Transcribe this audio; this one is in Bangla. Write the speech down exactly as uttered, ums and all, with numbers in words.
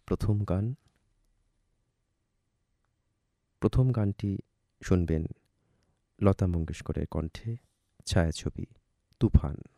প্রথম গান প্রথম গানটি শুনবেন লতা মঙ্গেশকরের কণ্ঠে, ছায়াছবি তুফান।